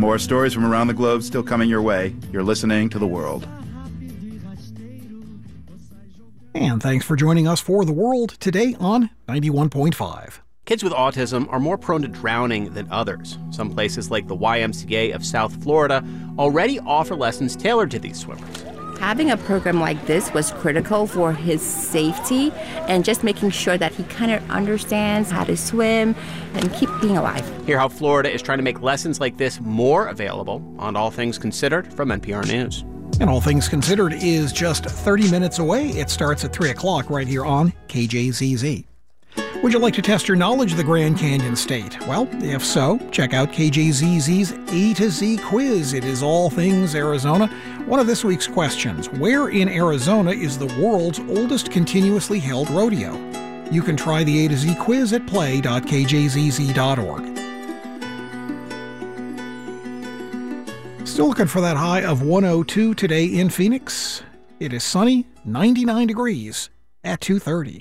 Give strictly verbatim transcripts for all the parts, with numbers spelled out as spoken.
more stories from around the globe still coming your way. You're listening to The World. And thanks for joining us for The World today on ninety-one point five. Kids with autism are more prone to drowning than others. Some places like the Y M C A of South Florida already offer lessons tailored to these swimmers. Having a program like this was critical for his safety and just making sure that he kind of understands how to swim and keep being alive. Hear how Florida is trying to make lessons like this more available on All Things Considered from N P R News. And All Things Considered is just thirty minutes away. It starts at three o'clock right here on K J Z Z. Would you like to test your knowledge of the Grand Canyon State? Well, if so, check out K J Z Z's A to Z quiz. It is all things Arizona. One of this week's questions: where in Arizona is the world's oldest continuously held rodeo? You can try the A to Z quiz at play dot k j z z dot org. Still looking for that high of one oh two today in Phoenix. It is sunny, ninety-nine degrees at two thirty.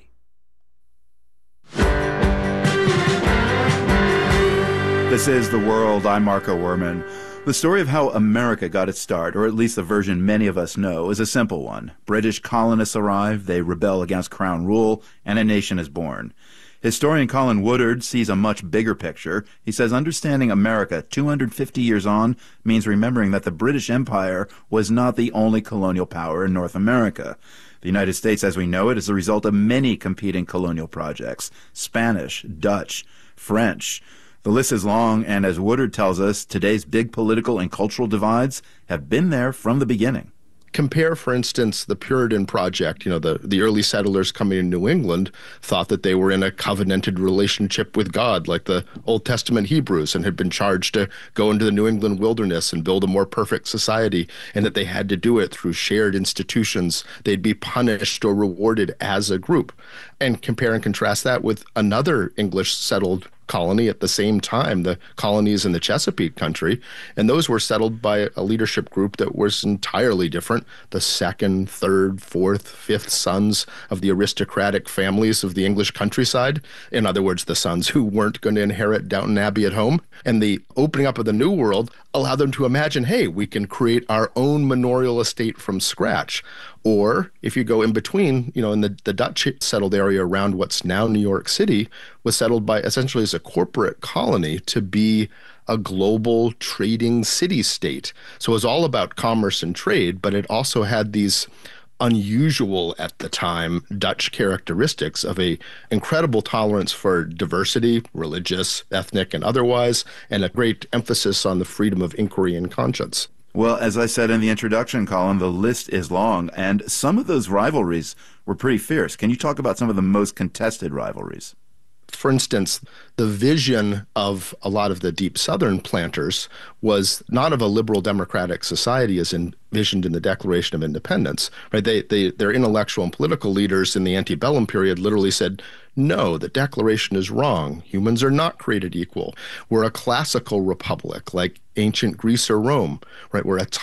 This is The World. I'm Marco Werman. The story of how America got its start, or at least the version many of us know, is a simple one. British colonists arrive, they rebel against crown rule, and a nation is born. Historian Colin Woodard sees a much bigger picture. He says understanding America two hundred fifty years on means remembering that the British Empire was not the only colonial power in North America. The United States, as we know it, is the result of many competing colonial projects: Spanish, Dutch, French. The list is long, and as Woodard tells us, today's big political and cultural divides have been there from the beginning. Compare, for instance, the Puritan Project. You know, the, the early settlers coming in New England thought that they were in a covenanted relationship with God, like the Old Testament Hebrews, and had been charged to go into the New England wilderness and build a more perfect society, and that they had to do it through shared institutions. They'd be punished or rewarded as a group. And compare and contrast that with another English settled colony at the same time, the colonies in the Chesapeake country, and those were settled by a leadership group that was entirely different. The second, third, fourth, fifth sons of the aristocratic families of the English countryside. In other words, the sons who weren't going to inherit Downton Abbey at home. And the opening up of the New World allowed them to imagine, hey, we can create our own manorial estate from scratch. Or if you go in between, you know, in the, the Dutch settled area around what's now New York City was settled by essentially as a corporate colony to be a global trading city-state. So it was all about commerce and trade, but it also had these unusual at the time Dutch characteristics of a incredible tolerance for diversity, religious, ethnic, and otherwise, and a great emphasis on the freedom of inquiry and conscience. Well, as I said in the introduction, Colin, the list is long, and some of those rivalries were pretty fierce. Can you talk about some of the most contested rivalries? For instance, the vision of a lot of the Deep Southern planters was not of a liberal democratic society as envisioned in the Declaration of Independence. Right? They, they, their intellectual and political leaders in the antebellum period literally said, no, the Declaration is wrong. Humans are not created equal. We're a classical republic like ancient Greece or Rome. Right? We're a